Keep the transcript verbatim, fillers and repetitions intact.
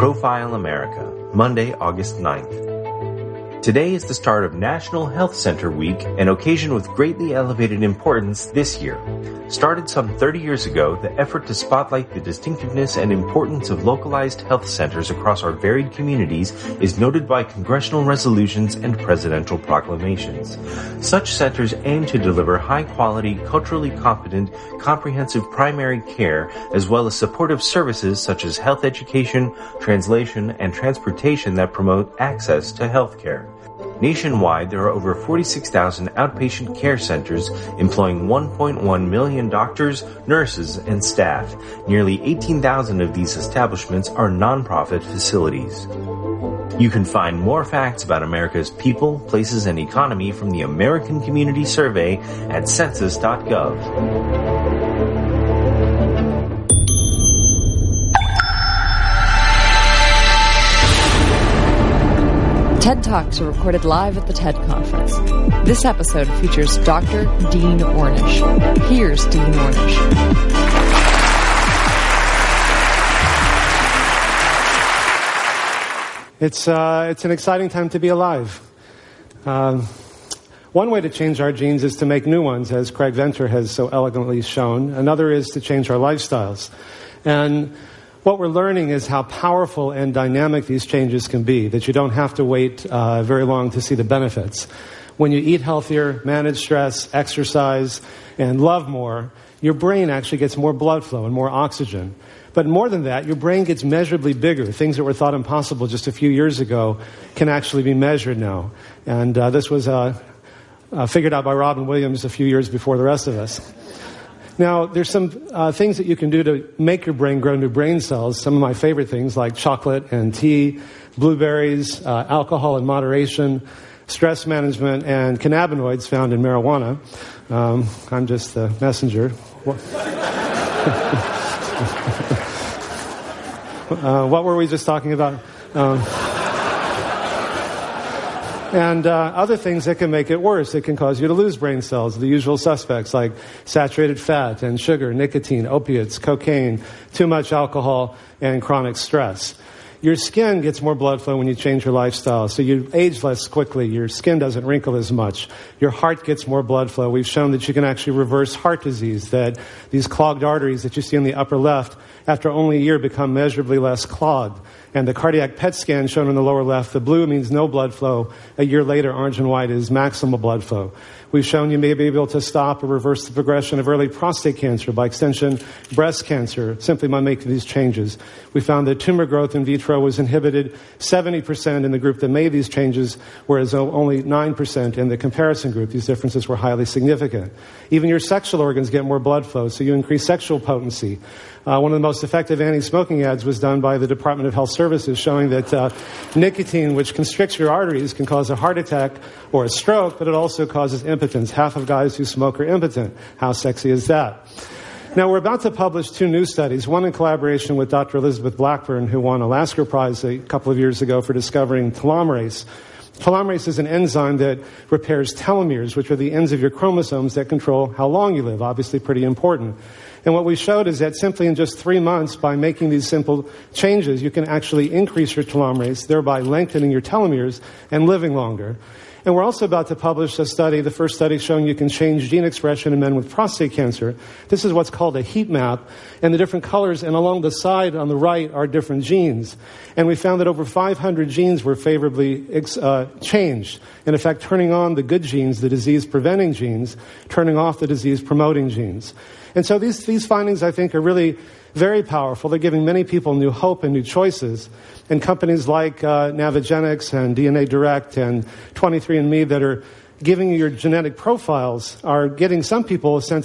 Profile America, Monday, August ninth. Today is the start of National Health Center Week, an occasion with greatly elevated importance this year. Started some thirty years ago, the effort to spotlight the distinctiveness and importance of localized health centers across our varied communities is noted by congressional resolutions and presidential proclamations. Such centers aim to deliver high-quality, culturally competent, comprehensive primary care, as well as supportive services such as health education, translation, and transportation that promote access to health care. Nationwide, there are over forty-six thousand outpatient care centers employing one point one million doctors, nurses, and staff. Nearly eighteen thousand of these establishments are nonprofit facilities. You can find more facts about America's people, places, and economy from the American Community Survey at census dot gov. TED Talks are recorded live at the TED Conference. This episode features Doctor Dean Ornish. Here's Dean Ornish. It's, uh, it's an exciting time to be alive. Um, one way to change our genes is to make new ones, as Craig Venter has so elegantly shown. Another is to change our lifestyles. And what we're learning is how powerful and dynamic these changes can be, that you don't have to wait uh, very long to see the benefits. When you eat healthier, manage stress, exercise, and love more, your brain actually gets more blood flow and more oxygen. But more than that, your brain gets measurably bigger. Things that were thought impossible just a few years ago can actually be measured now. And uh, this was uh, uh, figured out by Robin Williams a few years before the rest of us. Now, there's some uh, things that you can do to make your brain grow new brain cells. Some of my favorite things like chocolate and tea, blueberries, uh, alcohol in moderation, stress management, and cannabinoids found in marijuana. Um, I'm just the messenger. uh, what were we just talking about? Um, And uh, other things that can make it worse. It can cause you to lose brain cells, the usual suspects like saturated fat and sugar, nicotine, opiates, cocaine, too much alcohol, and chronic stress. Your skin gets more blood flow when you change your lifestyle, so you age less quickly. Your skin doesn't wrinkle as much. Your heart gets more blood flow. We've shown that you can actually reverse heart disease, that these clogged arteries that you see in the upper left, after only a year, become measurably less clogged. And the cardiac P E T scan shown in the lower left, the blue means no blood flow. A year later, orange and white is maximal blood flow. We've shown you may be able to stop or reverse the progression of early prostate cancer, by extension, breast cancer, simply by making these changes. We found that tumor growth in vitro was inhibited seventy percent in the group that made these changes, whereas only nine percent in the comparison group. These differences were highly significant. Even your sexual organs get more blood flow, so you increase sexual potency. Uh, one of the most effective anti-smoking ads was done by the Department of Health Services, showing that uh, nicotine, which constricts your arteries, can cause a heart attack or a stroke, but it also causes impotence. Half of guys who smoke are impotent. How sexy is that? Now, we're about to publish two new studies, one in collaboration with Doctor Elizabeth Blackburn, who won a Lasker Prize a couple of years ago for discovering telomerase. Telomerase is an enzyme that repairs telomeres, which are the ends of your chromosomes that control how long you live, obviously pretty important. And what we showed is that simply in just three months, by making these simple changes, you can actually increase your telomerase, thereby lengthening your telomeres and living longer. And we're also about to publish a study, the first study showing you can change gene expression in men with prostate cancer. This is what's called a heat map, and the different colors, and along the side on the right are different genes. And we found that over five hundred genes were favorably uh, changed. In effect, turning on the good genes, the disease-preventing genes, turning off the disease-promoting genes. And so these, these findings, I think, are really very powerful. They're giving many people new hope and new choices. And companies like uh, Navigenics and D N A Direct and twenty-three and me that are giving you your genetic profiles are getting some people a sense